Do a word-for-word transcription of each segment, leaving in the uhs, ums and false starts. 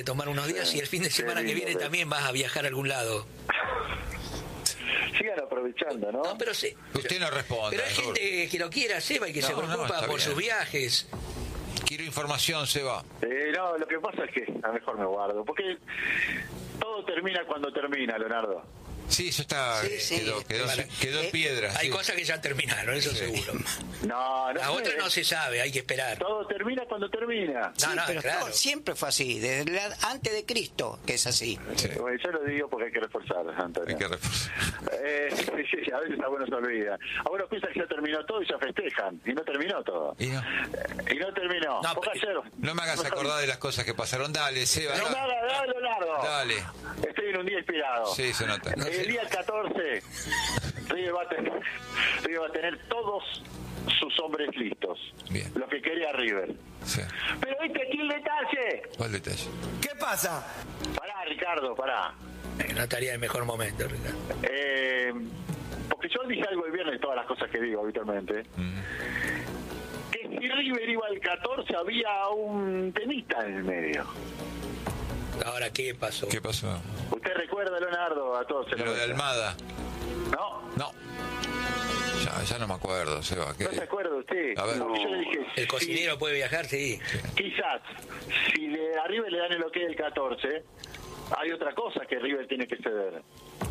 tomar unos días y el fin de semana que viene también vas a viajar a algún lado. Sigan aprovechando, ¿no? No, pero sí. Usted no responde. Pero hay gente que lo quiera, Seba, y que no, se preocupa no, por bien. sus viajes. Quiero información, Seba. Eh, no, lo que pasa es que a lo mejor me guardo, porque todo termina cuando termina, Leonardo. Sí, eso está, Sí, sí. quedó, quedó, Vale. quedó en piedra. Hay sí. cosas que ya terminaron, eso Sí. seguro. No, no La sé. otra no se sabe, hay que esperar. Todo termina cuando termina. Sí, No, no, pero claro. todo siempre fue así, desde la- antes de Cristo, que es así. Sí. Bueno, yo lo digo porque hay que reforzar, Antonio. Hay que reforzar. Eh, sí, sí, a veces a uno se olvida. Algunos piensan que ya terminó todo y ya festejan. Y no terminó todo. Y no. Y no terminó. No, Porque pero- ayer- No me hagas acordar de las cosas que pasaron. Dale, Seba. No me dale. hagas, dale, Leonardo. Dale. Estoy en un día inspirado. Sí, se nota. El día catorce, River va a tener, River va a tener todos sus hombres listos. Bien. Lo que quería River. Sí. Pero viste aquí el detalle. ¿Cuál detalle? ¿Qué pasa? Pará, Ricardo, pará. Eh, No estaría en el mejor momento, Ricardo. Eh, porque yo dije algo el viernes, todas las cosas que digo habitualmente. Que si River iba al catorce había un temita en el medio. Ahora, ¿qué pasó? ¿Qué pasó? ¿Usted recuerda, Leonardo? A todos se Lo de Almada. ¿No? No. Ya, ya no me acuerdo, Seba. ¿Qué? ¿No se acuerda usted? A ver. Porque yo le dije, ¿El si- cocinero puede viajar? Sí. quizás, si le, a River le dan el ok del catorce, hay otra cosa que River tiene que ceder.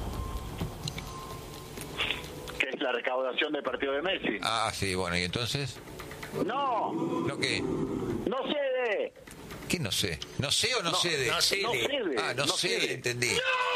Que es la recaudación del partido de Messi. Ah, sí, bueno, ¿y entonces? ¡No! ¿No qué? ¡No cede! ¿Qué no sé? ¿No sé o no, No, sé de? no sé. No Cede. cede. Ah, no, no sé, cede. entendí.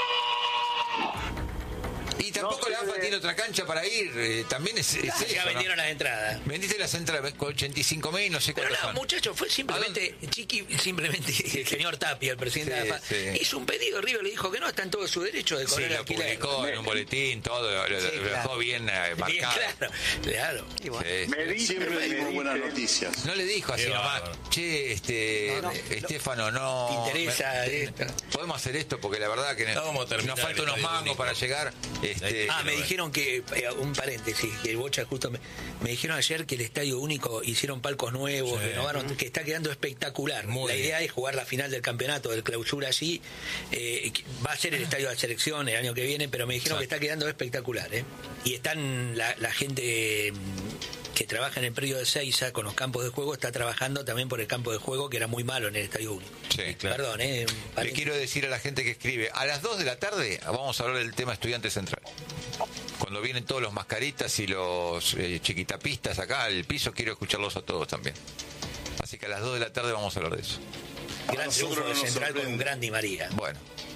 Y tampoco No la AFA cede. tiene otra cancha para ir. eh, también es, es Ya eso, vendieron ¿no? las entradas. Vendiste las entradas con ochenta y cinco mil, no sé Pero cuántas no, son. muchachos, fue simplemente, Chiqui, simplemente el señor Tapia, el presidente Sí, de la AFA, sí. hizo un pedido, River le dijo que no, está en todo su derecho de Sí, cobrar lo alquiler. publicó en un boletín, todo, lo, lo- Sí, lo claro. dejó bien eh, Bien, marcado. claro, claro. Y bueno, Sí. Me dice, Siempre me dimos dice- buenas noticias. No le dijo así Qué nomás, bárbaro. che, este, No, no, Estefano, no... ¿Te interesa me- esto? Podemos hacer esto porque la verdad que No vamos a terminar nos falta el unos estadio mangos único. para llegar. Este, Ah, me bueno. dijeron que, eh, un paréntesis, que el Bocha justo me, me dijeron ayer que el Estadio Único hicieron palcos nuevos, Sí. renovaron, que está quedando espectacular. Muy la bien. idea es jugar la final del campeonato, del clausura allí. Eh, que va a ser el Estadio de la Selección el año que viene, pero me dijeron Exacto. que está quedando espectacular. ¿eh? Y están la, la gente mm, que trabaja en el predio de Seiza con los campos de juego, está trabajando también por el campo de juego, que era muy malo en el Estadio Único. sí. Claro. Perdón, ¿eh? Le Paréntesis. quiero decir a la gente que escribe, a las dos de la tarde vamos a hablar del tema Estudiante Central. Cuando vienen todos los mascaritas y los eh, chiquitapistas acá al piso, quiero escucharlos a todos también. Así que a las dos de la tarde vamos a hablar de eso. Gran A nosotros triunfo de nos Central con un sorprende. gran Di María. Bueno,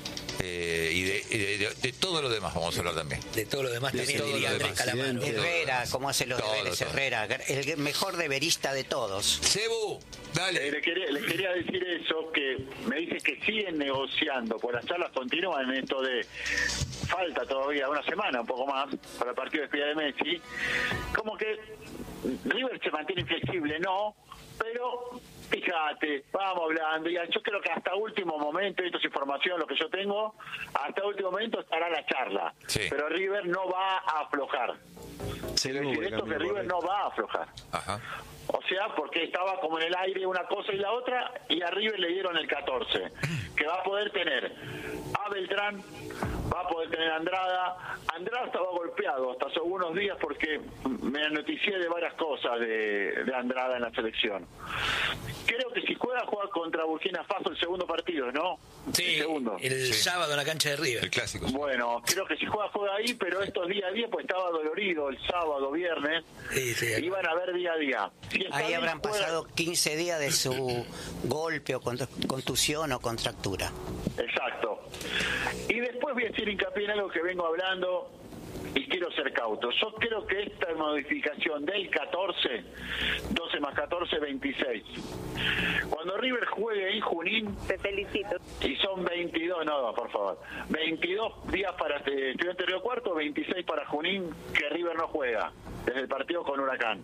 eh, y de, y de- de- de todo lo demás vamos a hablar también. De todo lo demás De también todo diría lo Andrés demás. Calamaro. Sí. Herrera, como hace los Todo, deberes todo. Herrera, el mejor deberista de todos. Cebu, Eh, dale. le, quería, le quería decir eso, que me dice que siguen negociando, por las charlas continúan en esto de falta todavía una semana, un poco más, para el partido de despedida de Messi. Como que River se mantiene inflexible, no, pero fíjate, vamos hablando, y yo creo que hasta último momento, esto es información, lo que yo tengo, hasta último momento estará la charla, Sí. pero River no va a aflojar. Seguro Es decir, que esto que cambió River correcto. no va a aflojar. Ajá. O sea, porque estaba como en el aire una cosa y la otra, y a River le dieron el catorce, que va a poder tener a Beltrán, va a poder tener a Andrada. Andrada estaba golpeado hasta hace algunos días porque me noticié de varias cosas de, de Andrada en la selección. Creo que si juega, juega contra Burkina Faso el segundo partido, ¿no? Sí, el segundo. el Sí. sábado en la cancha de River. El clásico. Bueno, creo que si juega, juega ahí, pero estos día a día, pues estaba dolorido el sábado, viernes, Sí, sí. iban a ver día a día. Si está Ahí bien, habrán juega- pasado quince días de su golpe o cont- contusión o contractura. Exacto. Y después voy a hacer hincapié en algo que vengo hablando y quiero ser cauto. Yo creo que esta modificación del catorce, doce más catorce, veintiséis. Cuando River juegue en Junín, Te felicito. y son veintidós, no, por favor, veintidós días para este Estudiante Río Cuarto, veintiséis para Junín, que River no juega, desde el partido con Huracán.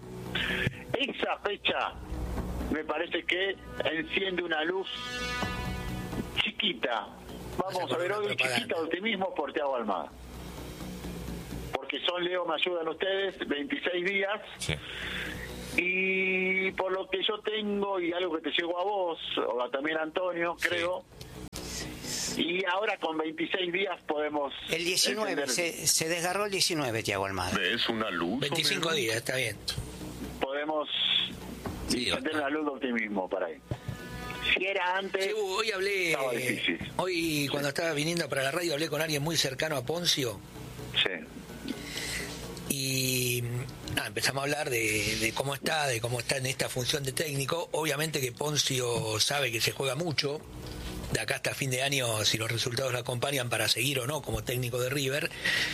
Esa fecha me parece que enciende una luz chiquita. Vamos Hace a ver una hoy propaganda. chiquita de optimismo por Thiago Almada. Porque son, Leo, me ayudan ustedes, veintiséis días. Sí. Y por lo que yo tengo y algo que te llegó a vos, o a también a Antonio, creo, Y ahora con veintiséis días podemos... El diecinueve, entender- se, se desgarró el diecinueve, Thiago Almada. ¿Ves una luz? veinticinco hombre? días, está bien. podemos Sí, tener una luz de optimismo para ahí. Si era antes... Sí, hoy hablé, Estaba difícil. hoy cuando estaba viniendo para la radio hablé con alguien muy cercano a Poncio Sí. y nada, empezamos a hablar de, de cómo está, de cómo está en esta función de técnico. Obviamente que Poncio sabe que se juega mucho, de acá hasta fin de año, si los resultados lo acompañan, para seguir o no como técnico de River.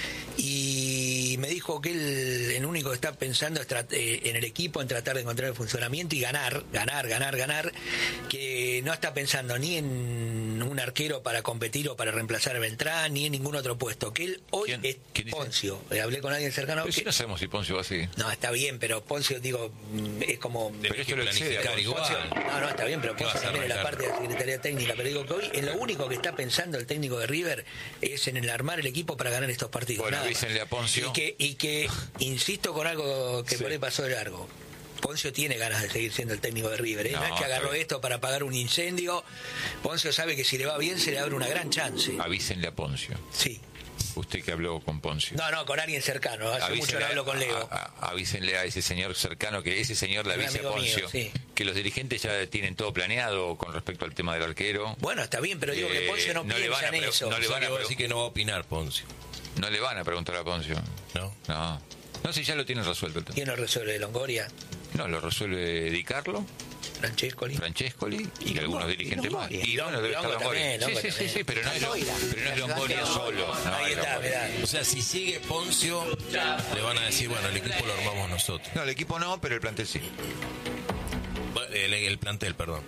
Y me dijo que él, el único que está pensando es trat- eh, en el equipo, en tratar de encontrar el funcionamiento y ganar, ganar, ganar, ganar, que no está pensando ni en un arquero para competir o para reemplazar a Beltrán, ni en ningún otro puesto, que él hoy ¿Quién? es ¿Quién dice? Poncio. Eh, hablé con alguien cercano. Pero que- si no sabemos si Poncio va así. no, está bien, pero Poncio, digo, mm, es como... Pero esto lo excede. planificar igual. Poncio- no, no, está bien, pero ¿Qué Poncio vas a también en la arrancar? parte de la Secretaría Técnica. Pero digo que hoy en lo único que está pensando el técnico de River es en el armar el equipo para ganar estos partidos. Bueno, nada más. avísenle a Poncio. Y que, y que insisto con algo que Sí. por ahí pasó de largo. Poncio tiene ganas de seguir siendo el técnico de River. ¿eh? No, No, es que está agarró bien. esto para apagar un incendio. Poncio sabe que si le va bien se le abre una gran chance. Avísenle a Poncio. Sí. Usted que habló con Poncio. No, no, con alguien cercano. Hace mucho no hablo con Leo. a- a- avísenle a ese señor cercano que ese señor le Un avise a amigo mío, Poncio sí. que los dirigentes ya tienen todo planeado con respecto al tema del arquero. Bueno, está bien, pero digo que Eh, Poncio no, no le piensa van a en pre- eso. no le O sea, van a que vos pre- decís que no va a opinar Poncio, No le van a preguntar a Poncio. ¿no? No. No sé si ya lo tienen resuelto el tema. ¿Quién lo resuelve? ¿Longoria? No, lo resuelve Di Carlo, ¿Francescoli? Francescoli y, Y algunos Longo- dirigentes y más. Longoria. Y bueno, debe estar Longo Longoria. también, Sí, Longo sí, sí, también. sí, pero no es, Lo- Loira. pero no es Longoria solo. No, Ahí es está, Longoria. mirá. O sea, si sigue Poncio, le van a decir, bueno, el equipo lo armamos nosotros. No, el equipo no, pero el plantel sí. Bueno, El, el plantel, perdón.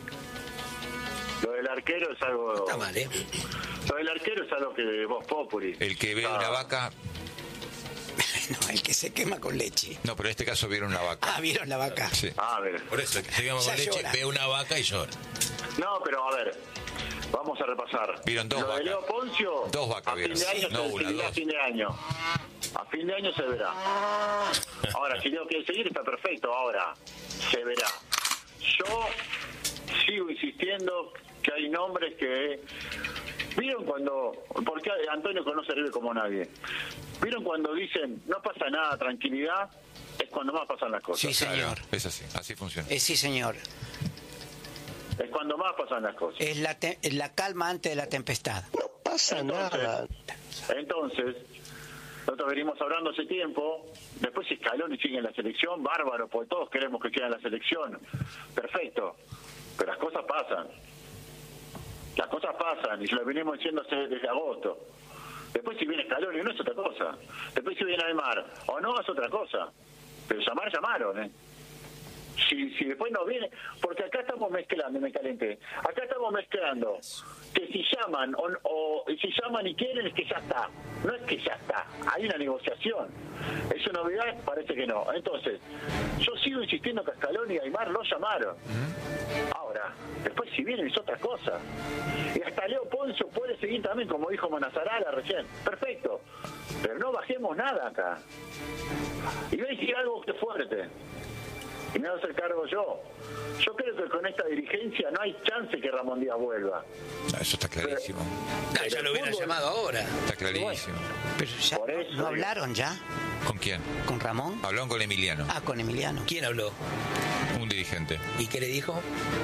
Lo del arquero es algo... Está mal, ¿eh? Lo del arquero es algo que vos populi. El que ve Ah, una vaca. No, el que se quema con leche. No, pero en este caso vieron una vaca. Ah, ¿vieron la vaca? Sí. A ver. Por eso, el que se llama Ya con leche, llora. ve una vaca y llora. No, pero a ver. Vamos a repasar. Vieron dos Lo de vacas. Leo Poncio. Dos vacas a fin vieron. de año No se una, decidirá dos. a fin de año. A fin de año se verá. Ahora, si tengo que seguir, está perfecto. Ahora, se verá. Yo sigo insistiendo que hay nombres que... ¿Vieron cuando...? Porque Antonio conoce a River como nadie. ¿Vieron cuando dicen, no pasa nada, tranquilidad? Es cuando más pasan las cosas. Sí, señor. Claro, es así, así funciona. Eh, sí, señor. Es cuando más pasan las cosas. Es la, te- la calma antes de la tempestad. No pasa nada. Entonces, nosotros venimos hablando hace tiempo, después si Scaloni sigue en la selección, bárbaro, porque todos queremos que siga en la selección, perfecto, pero las cosas pasan, las cosas pasan, y se lo venimos diciendo hace- desde agosto. Después si viene Scaloni, no es otra cosa, después si viene Aymar, o no es otra cosa, pero llamar, llamaron, ¿eh? Si, si después no viene, porque acá estamos mezclando, me calenté, acá estamos mezclando que si llaman o, o si llaman y quieren es que ya está, no es que ya está, hay una negociación, ¿es una novedad? Parece que no. Entonces, yo sigo insistiendo que a Scaloni y a Aymar lo llamaron. Ahora, después si vienen es otra cosa. Y hasta Leo Poncio puede seguir también, como dijo Manazarala recién, perfecto, pero no bajemos nada acá. Y voy a decir algo que es fuerte, y me voy a hacer cargo yo. Yo creo que con esta dirigencia no hay chance que Ramón Díaz vuelva. Ah, eso está clarísimo. Ah, ya lo hubieran fútbol- llamado ahora. Está clarísimo. Pero ya Por eso no digo. hablaron ya ¿Con quién? con Ramón. Hablaron con Emiliano, Ah, con Emiliano. ¿Quién habló? un dirigente. ¿Y qué le dijo?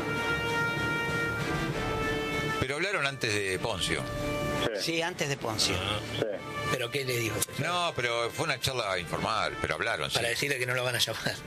Pero hablaron antes de Poncio. Sí, Sí, antes de Poncio. sí. ¿Pero qué le dijo? No, pero fue una charla informal, pero hablaron, sí. Para decirle que no lo van a llamar.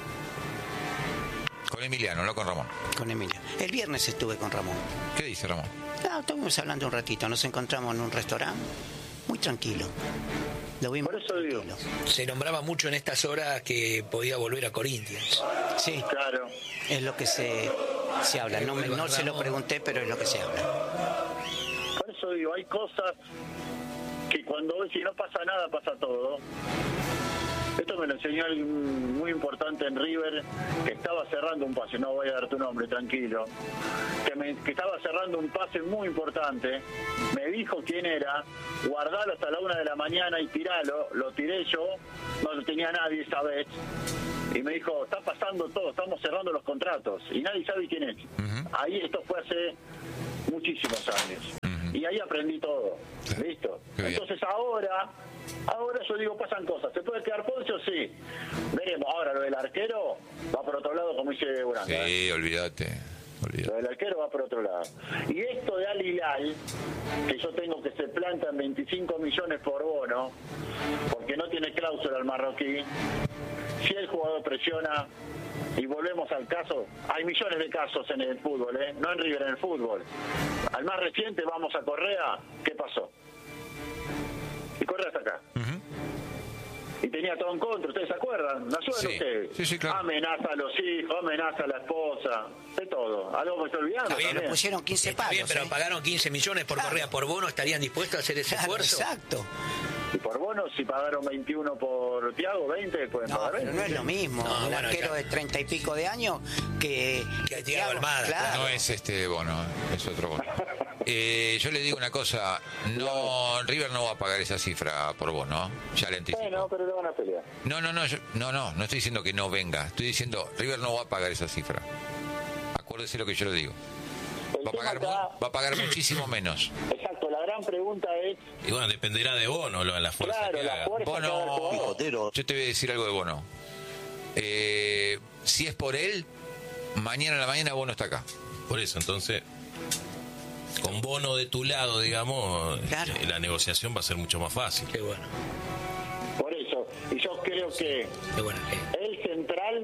Con Emiliano, no con Ramón. Con Emiliano. El viernes estuve con Ramón. ¿Qué dice Ramón? No, estuvimos hablando un ratito. Nos encontramos en un restaurante. Muy tranquilo. Lo vimos Por eso digo. tranquilo. Se nombraba mucho en estas horas que podía volver a Corinthians. Sí, Claro. es lo que se, se habla. No, me- no se lo pregunté, pero es lo que se habla. Por eso digo, hay cosas que cuando ves y no pasa nada, pasa todo. Esto me lo enseñó alguien muy importante en River, que estaba cerrando un pase, no voy a dar tu nombre, tranquilo, que, me, que estaba cerrando un pase muy importante, me dijo quién era, guardalo hasta la una de la mañana y tiralo, lo tiré yo, no lo tenía nadie esa vez, y me dijo, está pasando todo, estamos cerrando los contratos, y nadie sabe quién es. Ahí esto fue hace muchísimos años. Y ahí ahí aprendí todo. Claro. ¿Listo? Qué bien. Entonces ahora, ahora yo digo, pasan cosas. ¿Se puede quedar Poncio? Sí. Veremos. Ahora, lo del arquero va por otro lado, como dice Branca. Sí, olvídate. olvídate. Lo del arquero va por otro lado. Y esto de Al Hilal, que yo tengo que se planta en veinticinco millones por bono, porque no tiene cláusula el marroquí, si el jugador presiona, y volvemos al caso, hay millones de casos en el fútbol, ¿eh? No en River, en el fútbol. Al más reciente, vamos a Correa, ¿qué pasó? Y Correa está acá. Uh-huh. Y tenía todo en contra, ¿ustedes se acuerdan? ¿No ayudan Sí. ustedes? Sí, sí, claro. Amenaza a los hijos, amenaza a la esposa, de todo. Algo me estoy olvidando Está bien, también. Le pusieron quince Está palos. bien, pero ¿eh? pagaron quince millones por Claro. Correa por bono, ¿estarían dispuestos a hacer ese Claro, esfuerzo? exacto. Y por bonos, si pagaron veintiuno por Thiago, veinte, pueden No, pagar pero veinte. no es lo mismo. No, un bueno, arquero ya. de treinta y pico de años que... Que Thiago Almada, Claro. No es este bono, es otro bono. Eh, yo le digo una cosa, no, River no va a pagar esa cifra por bono, ya le anticipo. Bueno, pero lo van a pelear. No, no, no, yo- no, no, no estoy diciendo que no venga, estoy diciendo River no va a pagar esa cifra. Acuérdese lo que yo le digo. El Va a tema pagar, mu- acá, va a pagar muchísimo menos. exacto, la gran pregunta es, Y bueno, dependerá de Bono, lo- la fuerza claro, que la haga. fuerza que haga el Bono, jugador. yo te voy a decir algo de Bono. Eh, si es por él, mañana a la mañana Bono está acá. Por eso, entonces, con Bono de tu lado, digamos, Claro. eh, la negociación va a ser mucho más fácil. Qué bueno, Por eso, y yo creo que qué bueno. Eh, el central,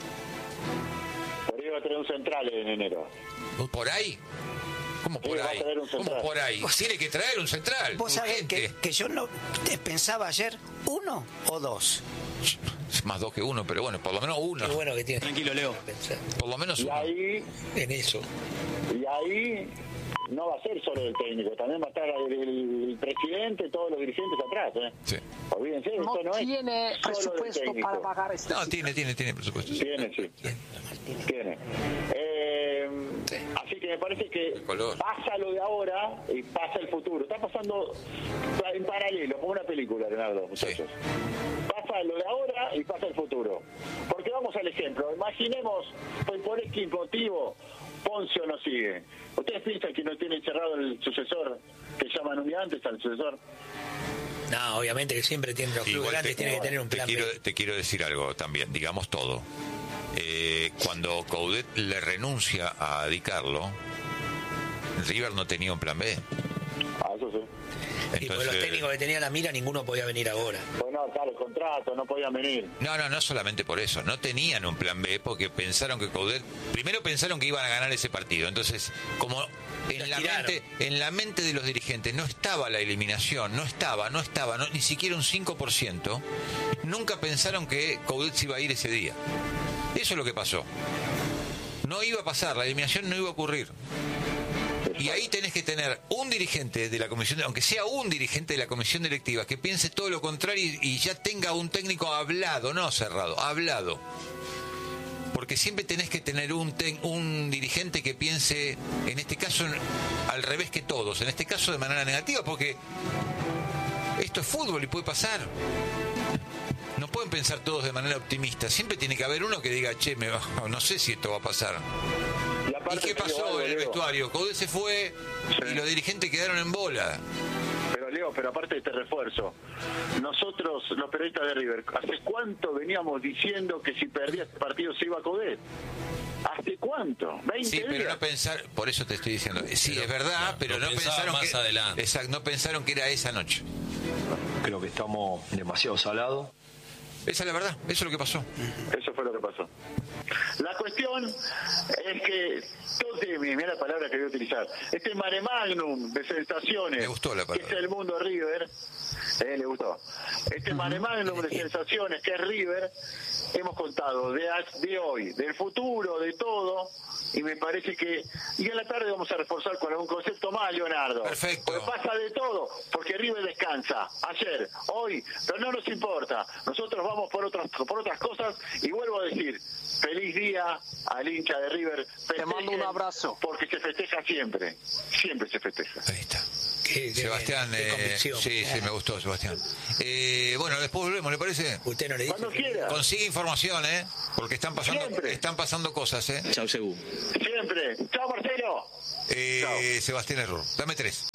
por ahí va a tener un central en enero. ¿Por ahí? ¿Cómo por Sí, va a ahí? traer un ¿Cómo central. por ahí? Tiene que traer un central. Vos sabés urgente. que, que yo no te pensaba ayer uno o dos. Es más dos que uno, pero bueno, por lo menos uno. qué bueno que tiene. Tranquilo, Leo. Pensar Por lo menos Y uno. ahí, en eso. y ahí no va a ser solo el técnico, también va a estar el, el presidente, todos los dirigentes atrás, ¿eh? Sí. Olvídense, No esto no tiene es solo del presupuesto técnico. para pagar este. No, tiene, tiene, tiene presupuesto. sí. Tiene, sí. Tiene. Eh, así que me parece que color. pasa lo de ahora y pasa el futuro. Está pasando en paralelo, como una película, Leonardo, muchachos. Pasa lo de ahora y pasa el futuro. Porque vamos al ejemplo. Imaginemos, pues, por este motivo, Poncio no sigue. ¿Ustedes piensan que no tiene cerrado el sucesor, que llaman un día antes al sucesor? No, obviamente que siempre tienen los clubes Igual grandes, te, tienen que tener un te plan quiero, B. te quiero decir algo también, digamos todo. Eh, cuando Coudet le renuncia a Di Carlo, River no tenía un plan B. Ah, eso sí. Y por los técnicos que tenían la mira, ninguno podía venir ahora. Pues no, claro, el contrato, no podían venir. No, no, no solamente por eso. No tenían un plan B porque pensaron que Coudet... Primero pensaron que iban a ganar ese partido. Entonces, como en la, tiraron. mente, en la mente de los dirigentes no estaba la eliminación, no estaba, no estaba, no, ni siquiera un cinco por ciento, nunca pensaron que Coudet se iba a ir ese día. Eso es lo que pasó. No iba a pasar, la eliminación no iba a ocurrir. Y ahí tenés que tener un dirigente de la comisión, aunque sea un dirigente de la comisión directiva, que piense todo lo contrario y, y ya tenga un técnico hablado, no cerrado, hablado. Porque siempre tenés que tener un, ten, un dirigente que piense, en este caso, al revés que todos, en este caso de manera negativa, porque esto es fútbol y puede pasar. No pueden pensar todos de manera optimista. Siempre tiene que haber uno que diga, che, me va, no sé si esto va a pasar. Y, ¿Y aparte, qué te digo pasó algo, en el Leo. vestuario? Coudet se fue Sí. y los dirigentes quedaron en bola. Pero Leo, pero aparte de este refuerzo, nosotros, los periodistas de River, ¿hace cuánto veníamos diciendo que si perdía este partido se iba a Coudet? ¿Hace cuánto? ¿veinte Sí, pero días? no pensar, por eso te estoy diciendo, sí, Pero, es verdad, claro, pero lo no pensaba pensaron más que adelante. Exacto, no pensaron que era esa noche. Creo que estamos demasiado salados. Esa es la verdad, eso es lo que pasó. Eso fue lo que pasó. La cuestión es que, entonces, mira la palabra que voy a utilizar, este mare magnum de sensaciones, Me gustó la palabra. que es el mundo River, eh, le gustó, este mare magnum de sensaciones que es River, hemos contado de, de hoy, del futuro, de todo, y me parece que, y en la tarde vamos a reforzar con algún concepto más, Leonardo. Perfecto. Porque pasa de todo, porque River descansa, ayer, hoy, pero no nos importa, nosotros vamos por otras, por otras cosas, y vuelvo a decir, feliz día al hincha de River. Te mando un Festejen, abrazo. porque se festeja siempre, siempre se festeja. Ahí está. Qué- qué Sebastián, bien, qué eh, convicción. sí, sí, me gustó, Sebastián. Eh, bueno, después volvemos, ¿le parece? Usted no le dice. Cuando que- quiera, Consigue información, ¿eh? Porque están pasando, Siempre. están pasando cosas, ¿eh? Chau, Sebu. siempre. Chao, Marcelo. eh Sebastián Error. Dame tres.